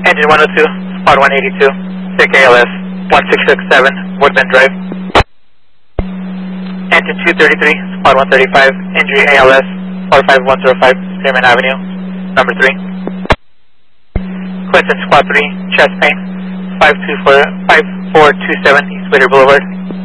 Engine 102, Spot 182, SICK ALS 1667, Woodman Drive. Engine 233, Spot 135, Injury ALS 45105, Spearman Avenue, number 3. Quinton Squad 3, chest pain, 5427 East Whittier Boulevard.